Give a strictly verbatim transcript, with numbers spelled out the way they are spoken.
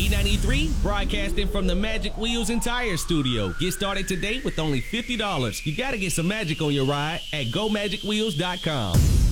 E ninety-three, broadcasting from the Magic Wheels and Tire Studio. Get started today with only fifty dollars. You gotta get some magic on your ride at go magic wheels dot com.